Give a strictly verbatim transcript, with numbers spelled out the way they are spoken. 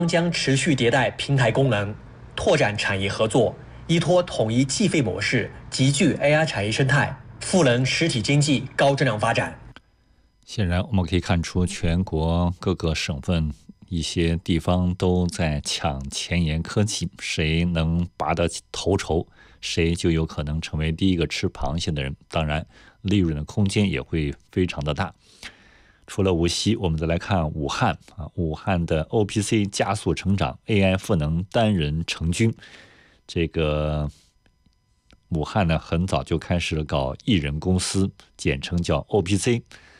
将持续迭代平台功能，拓展产业合作，依托统一计费模式，集聚 A I 产业生态，赋能实体经济高质量发展。 显然，我们可以看出，全国各个省份、一些地方都在抢前沿科技，谁能拔得头筹，谁就有可能成为第一个吃螃蟹的人。当然，利润的空间也会非常的大。除了无锡，我们再来看武汉啊，武汉的 O P C 加速成长 ，A I 赋能单人成军。这个武汉呢，很早就开始了搞艺人公司，简称叫 O P C。